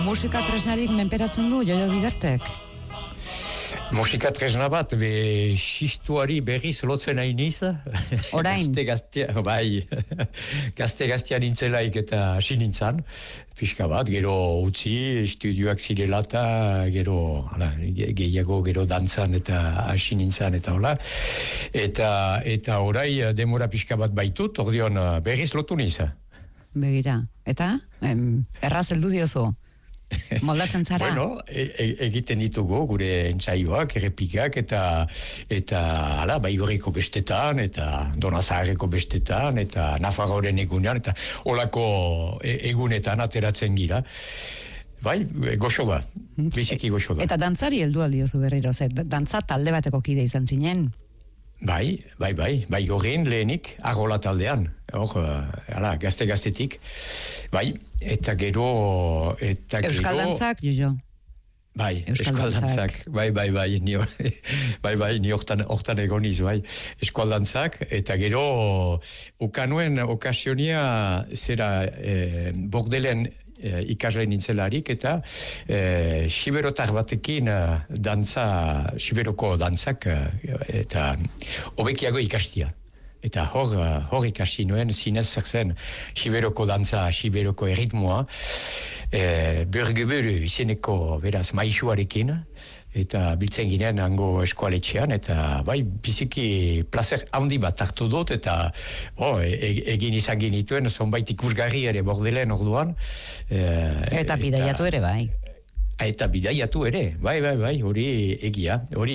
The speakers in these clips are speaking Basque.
Musika tresnarik menperatzen du Jojo Bidartek? Musika tresna bat, xistuari berriz lotzen hainiz. Orain? Gazte nintzelaik eta hasi nintzan. Pixka bat, gero utzi, estudioak zirela eta gero, gehiago gero dantzan eta hasi nintzan eta hola. Eta orai demora pixka bat baitut, ordeon berriz lotu niz. Begira, eta? Erraz heldu diozu? Moldatzen zara? Bueno, egiten ditugu gure entsaioak, errepikak eta Baigorriko bestetan, eta Donazaharreko bestetan, eta Nafarroaren egunean, eta olako egunetan ateratzen gira. Bai, goxo da, biziki goxo da. Eta dantzari heldu aldiozu berriro, dantza talde bateko kide izan zinen? Bai, Baigorrin lehenik, Arrola taldean, gaztetik, bai, eta gero... Euskal dantzak, Jojo? Bai, Euskal dantzak, bai, ni hortan egoniz, bai, Euskal dantzak, eta gero ukanuen okasionia zera Bordelen ikasle nintzelarik, eta siberotar batekin siberoko dantzak eta hobekiago ikastia. Eta hor ikasi nuen zinez zer zen siberoko dantza, siberoko erritmoa, Bergeburu izeneko beraz maisuarekin, eta biltzen ginen hango eskualetxean, eta bai, biziki placer handi bat hartu dut, eta egin izan genituen, zonbait ikusgarri ere Bordelen orduan. Eta bidaiatu ere bai. Eta bidaiatu ere, bai, hori egia.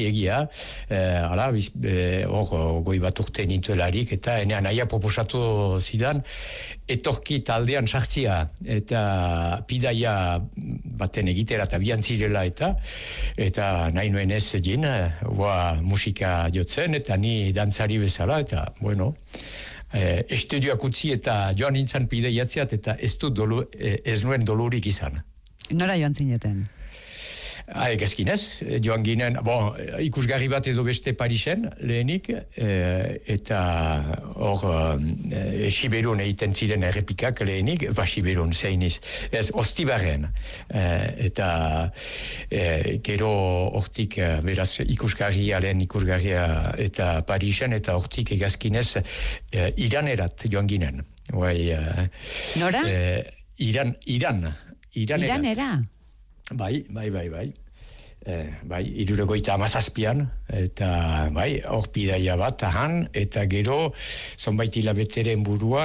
Goi bat urte nintuelarik, eta enean aia proposatu zidan, etorki taldean sartzia, eta bidaia baten egitera, eta bian zirela, eta nahi nuen ez egin, musika jotzen, eta ni dantzari bezala, eta, bueno, estudioak utzi eta joan nintzen bidaiatziat, eta ez nuen dolurik izan. Nora joan zineten? Egazkinez, joan ginen, ikusgarri bat edo beste Parisen, lehenik, eta hor Siberun egiten ziren errepikak lehenik, Siberun, zeiniz, ez, Ostibarren, eta gero hortik, beraz, ikusgarria eta Parisen, eta hortik egazkinez, Iranerat joan ginen. Nora? Iranera? Bai. 1957an, eta bai, hor bidaia bat, eta gero, zonbait hilabeteren buruan,